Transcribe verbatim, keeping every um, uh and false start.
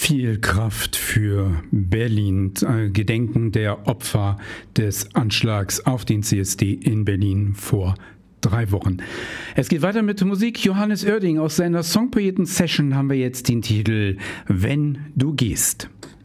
Viel Kraft für Berlin. Gedenken der Opfer des Anschlags auf den C S D in Berlin vor drei Wochen. Es geht weiter mit Musik. Johannes Oerding aus seiner Songpoeten-Session haben wir jetzt den Titel Wenn du gehst.